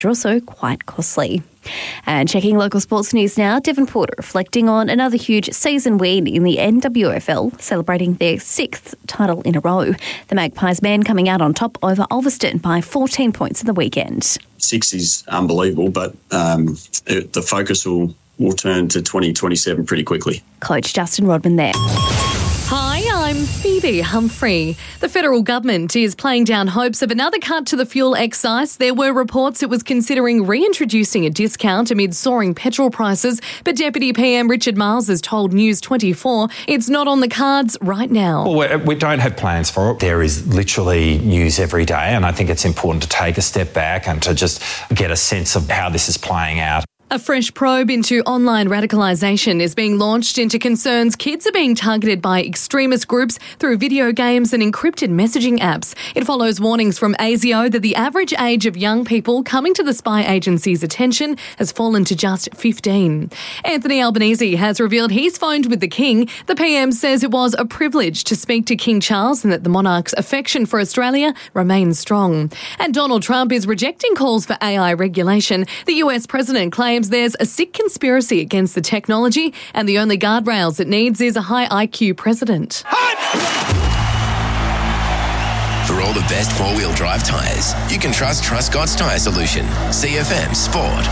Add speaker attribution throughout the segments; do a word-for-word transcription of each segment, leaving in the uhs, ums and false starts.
Speaker 1: are also quite costly. And checking local sports news now, Devonport reflecting on another huge season win in the N W F L, celebrating their sixth title in a row. The Magpies men coming out on top over Ulverston by fourteen points in the weekend.
Speaker 2: Six is unbelievable, but um, it, the focus will, will turn to twenty twenty-seven pretty quickly.
Speaker 1: Coach Justin Rodman there.
Speaker 3: Hi, I'm Phoebe Humphrey. The federal government is playing down hopes of another cut to the fuel excise. There were reports it was considering reintroducing a discount amid soaring petrol prices, but Deputy P M Richard Marles has told News twenty-four it's not on the cards right now.
Speaker 4: Well, we don't have plans for it. There is literally news every day, and I think it's important to take a step back and to just get a sense of how this is playing out.
Speaker 3: A fresh probe into online radicalisation is being launched into concerns kids are being targeted by extremist groups through video games and encrypted messaging apps. It follows warnings from A S I O that the average age of young people coming to the spy agency's attention has fallen to just fifteen. Anthony Albanese has revealed he's phoned with the King. The P M says it was a privilege to speak to King Charles and that the monarch's affection for Australia remains strong. And Donald Trump is rejecting calls for A I regulation. The U S president claims there's a sick conspiracy against the technology and the only guardrails it needs is a high I Q president.
Speaker 5: For all the best four-wheel drive tyres, you can trust Truscott's Tyre Solution. C F M Sport.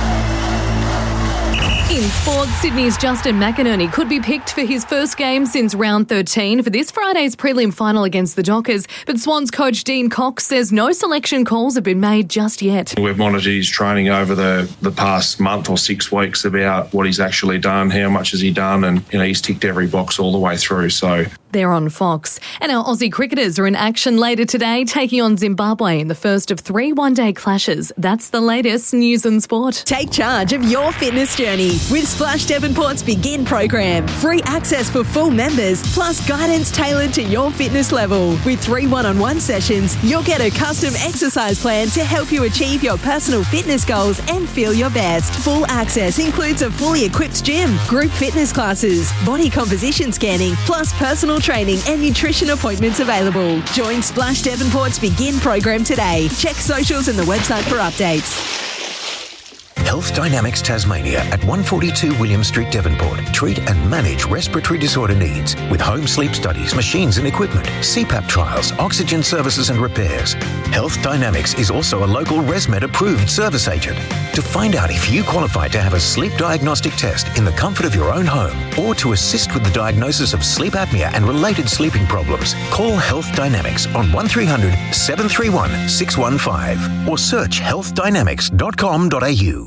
Speaker 3: In sports, Sydney's Justin McInerney could be picked for his first game since round thirteen for this Friday's prelim final against the Dockers, but Swans coach Dean Cox says no selection calls have been made just yet.
Speaker 6: We've monitored his training over the, the past month or six weeks about what he's actually done, how much has he done, and you know he's ticked every box all the way through. So
Speaker 3: they're on Fox. And our Aussie cricketers are in action later today, taking on Zimbabwe in the first of three one-day clashes. That's the latest news and sport.
Speaker 7: Take charge of your fitness journey with Splash Devonport's Begin program. Free access for full members, plus guidance tailored to your fitness level. With three one-on-one sessions, you'll get a custom exercise plan to help you achieve your personal fitness goals and feel your best. Full access includes a fully equipped gym, group fitness classes, body composition scanning, plus personal training and nutrition appointments available. Join Splash Devonport's Begin program today. Check socials and the website for updates.
Speaker 8: Health Dynamics Tasmania at one forty-two William Street, Devonport. Treat and manage respiratory disorder needs with home sleep studies, machines and equipment, C PAP trials, oxygen services and repairs. Health Dynamics is also a local ResMed approved service agent. To find out if you qualify to have a sleep diagnostic test in the comfort of your own home or to assist with the diagnosis of sleep apnea and related sleeping problems, call Health Dynamics on one three hundred, seven three one, six one five or search health dynamics dot com dot a u.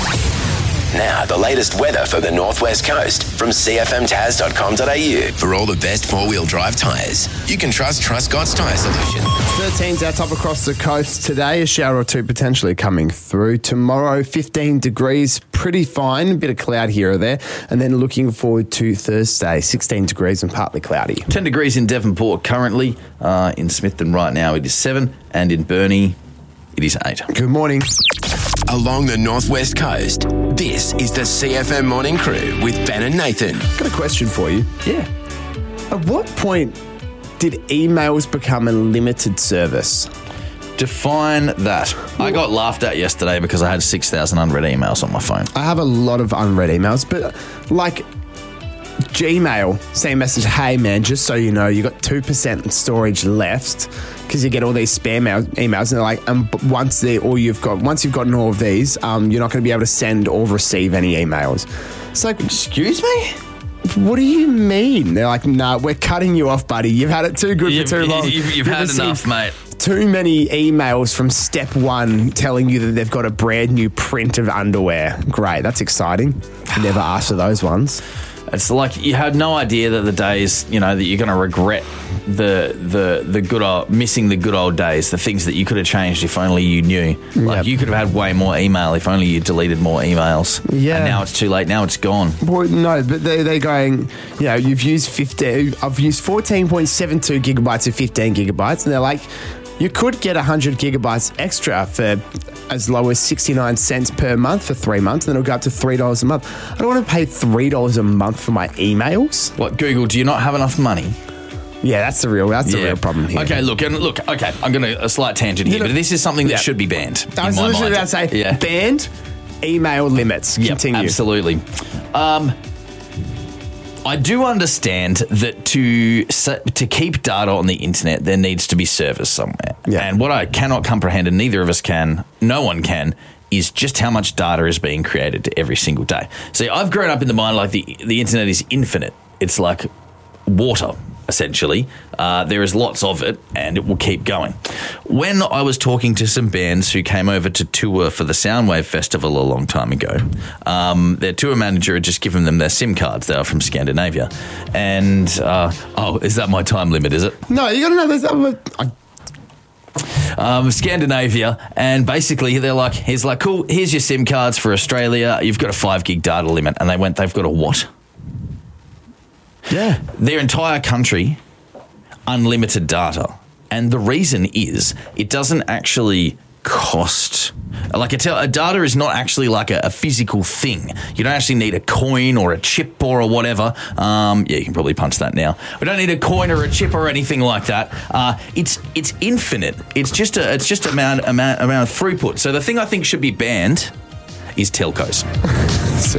Speaker 5: Now, the latest weather for the Northwest Coast from c f m taz dot com dot a u. For all the best four-wheel drive tyres, you can trust Truscott's Tyre Solution.
Speaker 9: thirteen's our top across the coast today. A shower or two potentially coming through. Tomorrow, fifteen degrees, pretty fine. A bit of cloud here or there. And then looking forward to Thursday, sixteen degrees and partly cloudy.
Speaker 10: ten degrees in Devonport currently. Uh, in Smithton right now it is seven. And in Burnie it is eight.
Speaker 9: Good morning.
Speaker 5: Along the Northwest Coast, this is the C F M Morning Crew with Ben and Nathan.
Speaker 9: Got a question for you.
Speaker 10: Yeah.
Speaker 9: At what point did emails become a limited service?
Speaker 10: Define that. I got laughed at yesterday because I had six thousand unread emails on my phone.
Speaker 9: I have a lot of unread emails, but like Gmail, same message, hey man, just so you know, you got two percent storage left because you get all these spam mail, emails and they're like, um, once they all you've got, once you've gotten all of these, um, you're not going to be able to send or receive any emails. It's like,
Speaker 10: excuse me?
Speaker 9: What do you mean? They're like, no, nah, we're cutting you off, buddy. You've had it too good
Speaker 10: you've,
Speaker 9: for too long.
Speaker 10: You've, you've, you've had enough, mate.
Speaker 9: Too many emails from step one telling you that they've got a brand new print of underwear. Great, that's exciting. Never asked for those ones.
Speaker 10: It's like you had no idea that the days, you know, that you're going to regret the the the good old, missing the good old days, the things that you could have changed if only you knew. Like yep. You could have had way more email if only you deleted more emails.
Speaker 9: Yeah.
Speaker 10: And now it's too late. Now it's gone.
Speaker 9: Well, no, but they, they're going, you know, you've used fifteen, I've used fourteen point seven two gigabytes of fifteen gigabytes. And they're like, you could get one hundred gigabytes extra for as low as sixty-nine cents per month for three months, and then it'll go up to three dollars a month. I don't want to pay three dollars a month for my emails.
Speaker 10: What, Google, do you not have enough money?
Speaker 9: Yeah, that's the real. That's the
Speaker 10: Yeah.
Speaker 9: real problem here.
Speaker 10: Okay, look, and look. Okay, I'm going to a slight tangent here,
Speaker 9: You know-
Speaker 10: but this is something that
Speaker 9: Yeah.
Speaker 10: should be banned.
Speaker 9: I was
Speaker 10: in my
Speaker 9: literally
Speaker 10: mind.
Speaker 9: about to say
Speaker 10: yeah.
Speaker 9: banned email limits.
Speaker 10: Yep,
Speaker 9: Continue.
Speaker 10: absolutely. Um, I do understand that to to keep data on the internet, there needs to be servers somewhere.
Speaker 9: Yeah.
Speaker 10: And what I cannot comprehend, and neither of us can, no one can, is just how much data is being created every single day. See, I've grown up in the mind like the the internet is infinite. It's like water, essentially. Uh, there is lots of it, and it will keep going. When I was talking to some bands who came over to tour for the Soundwave Festival a long time ago, um, their tour manager had just given them their SIM cards. They were from Scandinavia. And, uh, oh, is that my time limit, is it?
Speaker 9: No, you got to know there's other. I,
Speaker 10: Um, Scandinavia, and basically they're like, he's like, cool, here's your SIM cards for Australia. You've got a five gig data limit. And they went, they've got a what?
Speaker 9: yeah.
Speaker 10: Their entire country, unlimited data. And the reason is it doesn't actually cost. Like a, tel- a data is not actually like a, a physical thing. You don't actually need a coin or a chip or a whatever. Um, yeah, you can probably punch that now. We don't need a coin or a chip or anything like that. Uh, it's it's infinite. It's just a it's just amount amount amount of throughput. So the thing I think should be banned is telcos.